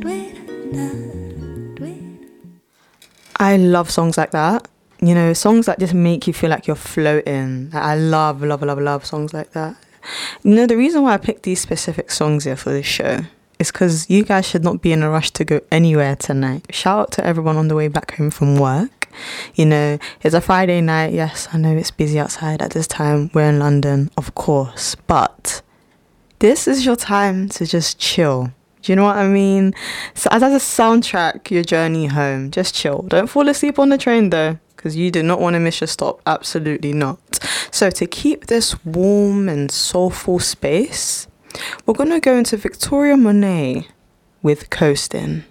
I love songs like that. You know, songs that just make you feel like you're floating. I love, love, love, love songs like that. You know, the reason why I picked these specific songs here for this show is because you guys should not be in a rush to go anywhere tonight. Shout out to everyone on the way back home from work. You know, it's a Friday night. Yes, I know it's busy outside at this time. We're in London, of course. But this is your time to just chill. Do you know what I mean? So as a soundtrack, your journey home, just chill. Don't fall asleep on the train though, because you do not want to miss your stop. Absolutely not. So to keep this warm and soulful space, we're going to go into Victoria Monet with Coastin'.